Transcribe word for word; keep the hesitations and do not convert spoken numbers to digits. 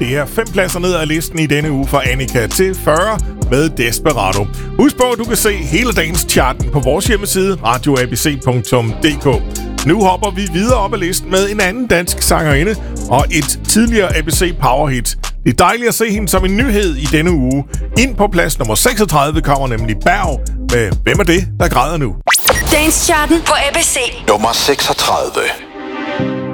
Det er fem pladser ned ad listen i denne uge fra Annika til fyrre med Desperado. Husk på, at du kan se hele dagens charten på vores hjemmeside radio a b c punktum d k. Nu hopper vi videre op ad listen med en anden dansk sangerinde og et tidligere A B C powerhit. Det er dejligt at se hende som en nyhed i denne uge. Ind på plads nummer seksogtredive kommer nemlig Berg med Hvem er det, der græder nu? Dagens charten på A B C. Nummer seksogtredive.